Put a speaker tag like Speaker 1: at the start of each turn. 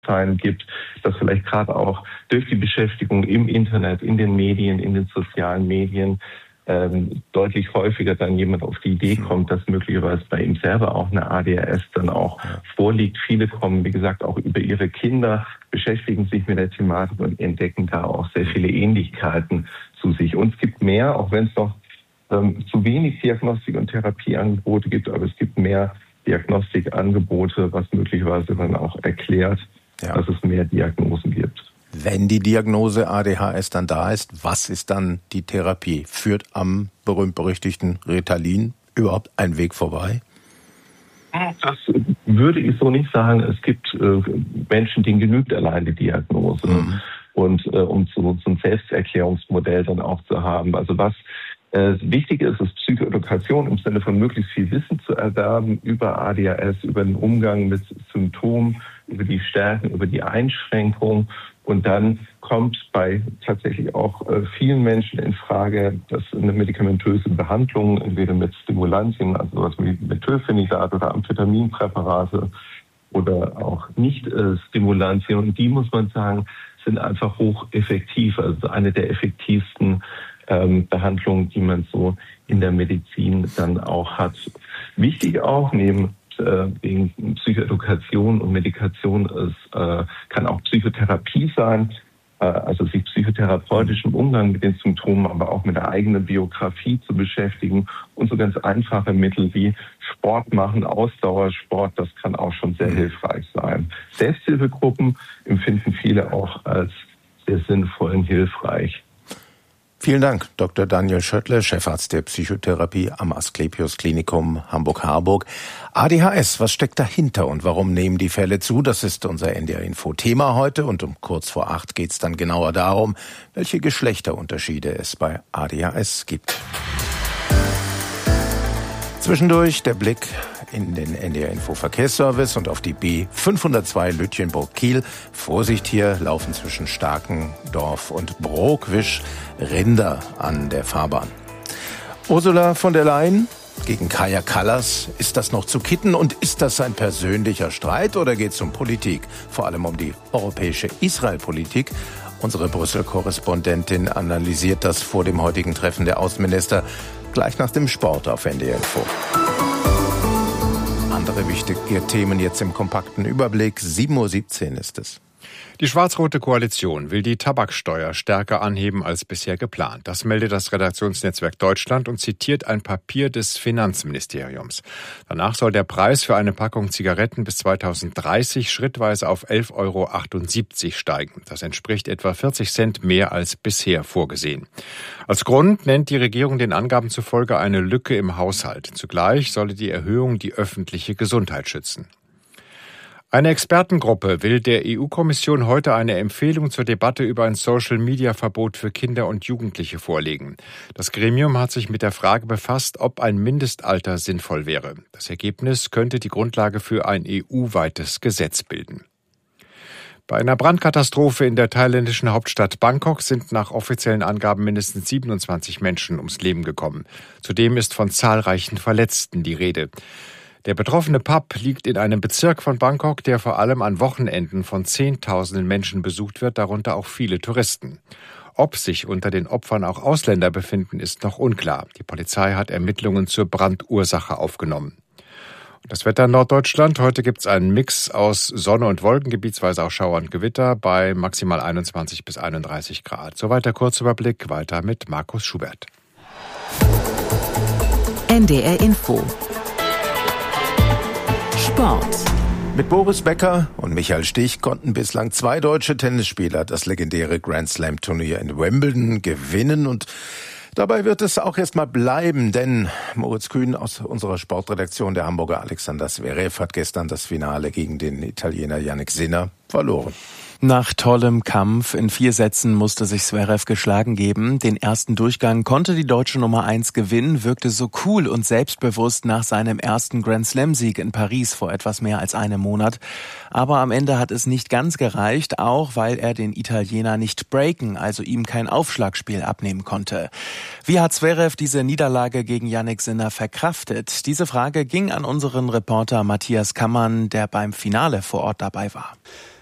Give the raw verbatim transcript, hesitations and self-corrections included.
Speaker 1: gibt, dass vielleicht gerade auch durch die Beschäftigung im Internet, in den Medien, in den sozialen Medien ähm, deutlich häufiger dann jemand auf die Idee kommt, dass möglicherweise bei ihm selber auch eine A D H S dann auch vorliegt. Viele kommen, wie gesagt, auch über ihre Kinder, beschäftigen sich mit der Thematik und entdecken da auch sehr viele Ähnlichkeiten zu sich. Und es gibt mehr, auch wenn es noch ähm, zu wenig Diagnostik- und Therapieangebote gibt, aber es gibt mehr Diagnostikangebote, was möglicherweise dann auch erklärt, ja, dass es mehr Diagnosen gibt.
Speaker 2: Wenn die Diagnose A D H S dann da ist, was ist dann die Therapie? Führt am berühmt-berüchtigten Ritalin überhaupt ein Weg vorbei?
Speaker 1: Das würde ich so nicht sagen. Es gibt äh, Menschen, denen genügt allein die Diagnose. Mhm. Und äh, um so, so ein Selbsterklärungsmodell dann auch zu haben. Also was äh, wichtig ist, ist Psychoedukation im Sinne von möglichst viel Wissen zu erwerben über A D H S, über den Umgang mit Symptomen, über die Stärken, über die Einschränkung. Und dann kommt bei tatsächlich auch äh, vielen Menschen in Frage, dass eine medikamentöse Behandlung, entweder mit Stimulantien, also sowas wie Methylphenidat oder Amphetaminpräparate oder auch nicht äh, Stimulantien. Und die, muss man sagen, sind einfach hocheffektiv. Also eine der effektivsten ähm, Behandlungen, die man so in der Medizin dann auch hat. Wichtig auch, neben wegen Psychoedukation und Medikation, es äh, kann auch Psychotherapie sein, äh, also sich psychotherapeutisch im Umgang mit den Symptomen, aber auch mit der eigenen Biografie zu beschäftigen und so ganz einfache Mittel wie Sport machen, Ausdauersport, das kann auch schon sehr hilfreich sein. Selbsthilfegruppen empfinden viele auch als sehr sinnvoll und hilfreich.
Speaker 2: Vielen Dank, Doktor Daniel Schöttle, Chefarzt der Psychotherapie am Asklepios Klinikum Hamburg-Harburg. A D H S, was steckt dahinter und warum nehmen die Fälle zu? Das ist unser N D R-Info-Thema heute und um kurz vor acht geht es dann genauer darum, welche Geschlechterunterschiede es bei A D H S gibt. Zwischendurch der Blick in den N D R-Info-Verkehrsservice und auf die B fünfhundertzwei Lütjenburg-Kiel. Vorsicht, hier laufen zwischen Starkendorf und Brokwisch Rinder an der Fahrbahn. Ursula von der Leyen gegen Kaja Kallas. Ist das noch zu kitten und ist das ein persönlicher Streit oder geht es um Politik? Vor allem um die europäische Israel-Politik. Unsere Brüssel-Korrespondentin analysiert das vor dem heutigen Treffen der Außenminister gleich nach dem Sport auf N D R-Info. Andere wichtige Themen jetzt im kompakten Überblick. sieben Uhr siebzehn ist es.
Speaker 3: Die schwarz-rote Koalition will die Tabaksteuer stärker anheben als bisher geplant. Das meldet das Redaktionsnetzwerk Deutschland und zitiert ein Papier des Finanzministeriums. Danach soll der Preis für eine Packung Zigaretten bis zweitausenddreißig schrittweise auf elf Euro achtundsiebzig steigen. Das entspricht etwa vierzig Cent mehr als bisher vorgesehen. Als Grund nennt die Regierung den Angaben zufolge eine Lücke im Haushalt. Zugleich solle die Erhöhung die öffentliche Gesundheit schützen. Eine Expertengruppe will der E U-Kommission heute eine Empfehlung zur Debatte über ein Social-Media-Verbot für Kinder und Jugendliche vorlegen. Das Gremium hat sich mit der Frage befasst, ob ein Mindestalter sinnvoll wäre. Das Ergebnis könnte die Grundlage für ein E U-weites Gesetz bilden. Bei einer Brandkatastrophe in der thailändischen Hauptstadt Bangkok sind nach offiziellen Angaben mindestens siebenundzwanzig Menschen ums Leben gekommen. Zudem ist von zahlreichen Verletzten die Rede. Der betroffene Pub liegt in einem Bezirk von Bangkok, der vor allem an Wochenenden von Zehntausenden Menschen besucht wird, darunter auch viele Touristen. Ob sich unter den Opfern auch Ausländer befinden, ist noch unklar. Die Polizei hat Ermittlungen zur Brandursache aufgenommen. Das Wetter in Norddeutschland. Heute gibt es einen Mix aus Sonne und Wolken, gebietsweise auch Schauer und Gewitter bei maximal einundzwanzig bis einunddreißig Grad. Soweit der Kurzüberblick. Weiter mit Markus Schubert.
Speaker 4: N D R Info. Sport.
Speaker 2: Mit Boris Becker und Michael Stich konnten bislang zwei deutsche Tennisspieler das legendäre Grand Slam Turnier in Wimbledon gewinnen und dabei wird es auch erstmal bleiben, denn Moritz Kühn aus unserer Sportredaktion, der Hamburger Alexander Zverev, hat gestern das Finale gegen den Italiener Jannik Sinner verloren.
Speaker 5: Nach tollem Kampf in vier Sätzen musste sich Zverev geschlagen geben. Den ersten Durchgang konnte die deutsche Nummer eins gewinnen, wirkte so cool und selbstbewusst nach seinem ersten Grand-Slam-Sieg in Paris vor etwas mehr als einem Monat. Aber am Ende hat es nicht ganz gereicht, auch weil er den Italiener nicht breaken, also ihm kein Aufschlagspiel abnehmen konnte. Wie hat Zverev diese Niederlage gegen Jannik Sinner verkraftet? Diese Frage ging an unseren Reporter Matthias Kammern, der beim Finale vor Ort dabei war.